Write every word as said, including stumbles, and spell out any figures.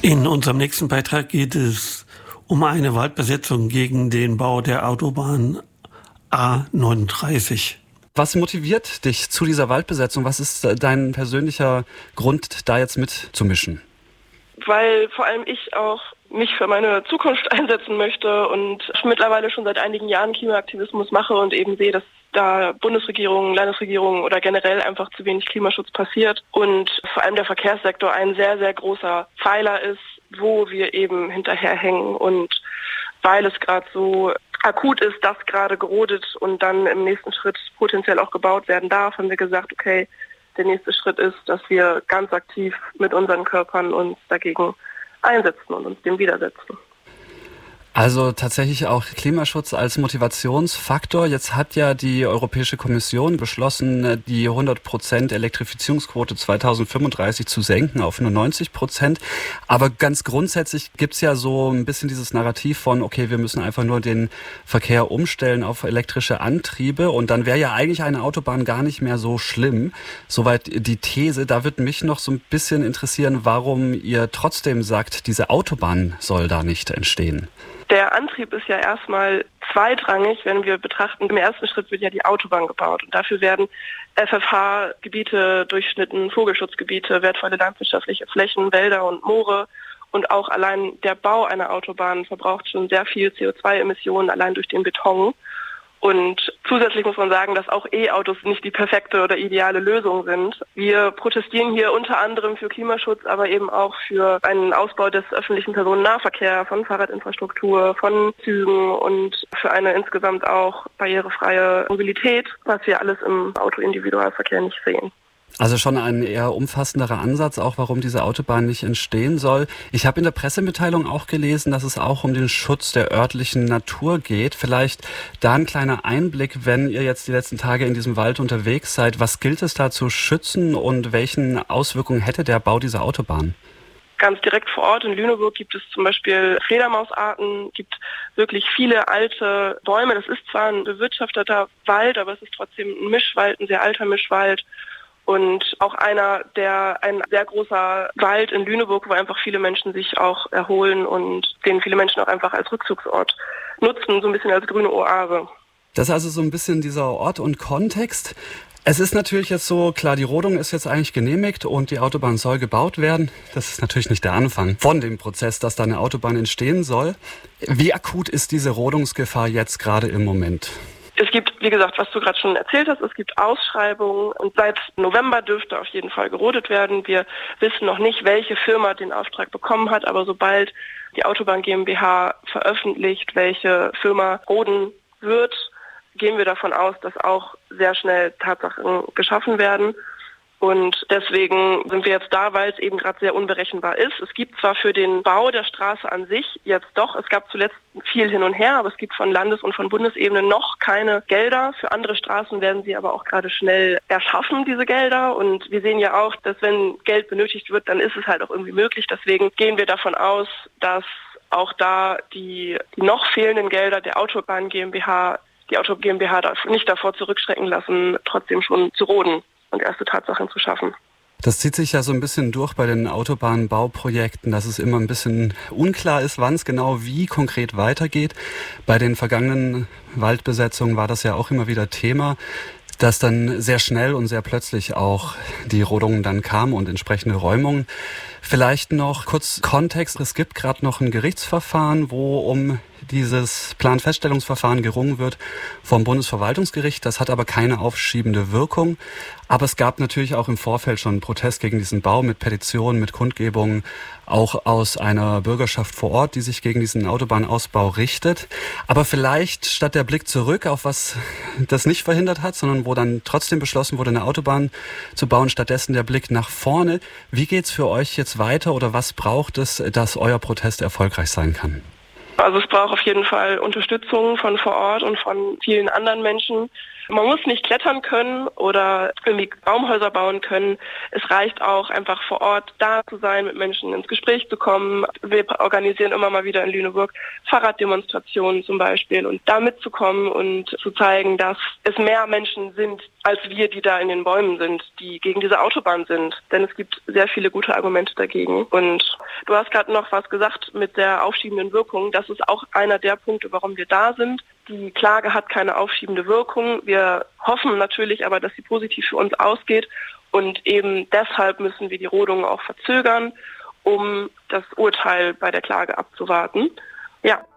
In unserem nächsten Beitrag geht es um eine Waldbesetzung gegen den Bau der Autobahn A neununddreißig. Was motiviert dich zu dieser Waldbesetzung? Was ist dein persönlicher Grund, da jetzt mitzumischen? Weil vor allem ich auch mich für meine Zukunft einsetzen möchte und mittlerweile schon seit einigen Jahren Klimaaktivismus mache und eben sehe, dass da Bundesregierungen, Landesregierungen oder generell einfach zu wenig Klimaschutz passiert und vor allem der Verkehrssektor ein sehr, sehr großer Pfeiler ist, wo wir eben hinterherhängen. Und weil es gerade so akut ist, dass gerade gerodet und dann im nächsten Schritt potenziell auch gebaut werden darf, haben wir gesagt, okay, der nächste Schritt ist, dass wir ganz aktiv mit unseren Körpern uns dagegen einsetzen und uns dem widersetzen. Also tatsächlich auch Klimaschutz als Motivationsfaktor. Jetzt hat ja die Europäische Kommission beschlossen, die hundert Prozent Elektrifizierungsquote zweitausendfünfunddreißig zu senken auf nur neunzig Prozent. Aber ganz grundsätzlich gibt's ja so ein bisschen dieses Narrativ von, okay, wir müssen einfach nur den Verkehr umstellen auf elektrische Antriebe und dann wäre ja eigentlich eine Autobahn gar nicht mehr so schlimm. Soweit die These. Da würde mich noch so ein bisschen interessieren, warum ihr trotzdem sagt, diese Autobahn soll da nicht entstehen. Der Antrieb ist ja erstmal zweitrangig, wenn wir betrachten, im ersten Schritt wird ja die Autobahn gebaut und dafür werden F F H-Gebiete durchschnitten, Vogelschutzgebiete, wertvolle landwirtschaftliche Flächen, Wälder und Moore und auch allein der Bau einer Autobahn verbraucht schon sehr viel C O zwei Emissionen allein durch den Beton. Und zusätzlich muss man sagen, dass auch E-Autos nicht die perfekte oder ideale Lösung sind. Wir protestieren hier unter anderem für Klimaschutz, aber eben auch für einen Ausbau des öffentlichen Personennahverkehrs, von Fahrradinfrastruktur, von Zügen und für eine insgesamt auch barrierefreie Mobilität, was wir alles im Autoindividualverkehr nicht sehen. Also schon ein eher umfassenderer Ansatz, auch warum diese Autobahn nicht entstehen soll. Ich habe in der Pressemitteilung auch gelesen, dass es auch um den Schutz der örtlichen Natur geht. Vielleicht da ein kleiner Einblick, wenn ihr jetzt die letzten Tage in diesem Wald unterwegs seid. Was gilt es da zu schützen und welchen Auswirkungen hätte der Bau dieser Autobahn? Ganz direkt vor Ort in Lüneburg gibt es zum Beispiel Fledermausarten, gibt wirklich viele alte Bäume. Das ist zwar ein bewirtschafteter Wald, aber es ist trotzdem ein Mischwald, ein sehr alter Mischwald. Und auch einer, der ein sehr großer Wald in Lüneburg, wo einfach viele Menschen sich auch erholen und den viele Menschen auch einfach als Rückzugsort nutzen, so ein bisschen als grüne Oase. Das ist also so ein bisschen dieser Ort und Kontext. Es ist natürlich jetzt so, klar, die Rodung ist jetzt eigentlich genehmigt und die Autobahn soll gebaut werden. Das ist natürlich nicht der Anfang von dem Prozess, dass da eine Autobahn entstehen soll. Wie akut ist diese Rodungsgefahr jetzt gerade im Moment? Es gibt, wie gesagt, was du gerade schon erzählt hast, es gibt Ausschreibungen und seit November dürfte auf jeden Fall gerodet werden. Wir wissen noch nicht, welche Firma den Auftrag bekommen hat, aber sobald die Autobahn GmbH veröffentlicht, welche Firma roden wird, gehen wir davon aus, dass auch sehr schnell Tatsachen geschaffen werden. Und deswegen sind wir jetzt da, weil es eben gerade sehr unberechenbar ist. Es gibt zwar für den Bau der Straße an sich jetzt doch, es gab zuletzt viel hin und her, aber es gibt von Landes- und von Bundesebene noch keine Gelder. Für andere Straßen werden sie aber auch gerade schnell erschaffen, diese Gelder. Und wir sehen ja auch, dass wenn Geld benötigt wird, dann ist es halt auch irgendwie möglich. Deswegen gehen wir davon aus, dass auch da die, die noch fehlenden Gelder der Autobahn GmbH, die Auto GmbH darf nicht davor zurückschrecken lassen, trotzdem schon zu roden und erste Tatsachen zu schaffen. Das zieht sich ja so ein bisschen durch bei den Autobahnbauprojekten, dass es immer ein bisschen unklar ist, wann es genau wie konkret weitergeht. Bei den vergangenen Waldbesetzungen war das ja auch immer wieder Thema, dass dann sehr schnell und sehr plötzlich auch die Rodungen dann kamen und entsprechende Räumungen. Vielleicht noch kurz Kontext. Es gibt gerade noch ein Gerichtsverfahren, wo um dieses Planfeststellungsverfahren gerungen wird vom Bundesverwaltungsgericht. Das hat aber keine aufschiebende Wirkung. Aber es gab natürlich auch im Vorfeld schon einen Protest gegen diesen Bau mit Petitionen, mit Kundgebungen, auch aus einer Bürgerschaft vor Ort, die sich gegen diesen Autobahnausbau richtet. Aber vielleicht statt der Blick zurück auf was das nicht verhindert hat, sondern wo dann trotzdem beschlossen wurde, eine Autobahn zu bauen, stattdessen der Blick nach vorne. Wie geht's für euch jetzt weiter oder was braucht es, dass euer Protest erfolgreich sein kann? Also es braucht auf jeden Fall Unterstützung von vor Ort und von vielen anderen Menschen. Man muss nicht klettern können oder irgendwie Baumhäuser bauen können. Es reicht auch einfach vor Ort da zu sein, mit Menschen ins Gespräch zu kommen. Wir organisieren immer mal wieder in Lüneburg Fahrraddemonstrationen zum Beispiel und da mitzukommen und zu zeigen, dass es mehr Menschen sind als wir, die da in den Bäumen sind, die gegen diese Autobahn sind. Denn es gibt sehr viele gute Argumente dagegen. Und du hast gerade noch was gesagt mit der aufschiebenden Wirkung. Das ist auch einer der Punkte, warum wir da sind. Die Klage hat keine aufschiebende Wirkung. Wir hoffen natürlich aber, dass sie positiv für uns ausgeht. Und eben deshalb müssen wir die Rodung auch verzögern, um das Urteil bei der Klage abzuwarten. Ja.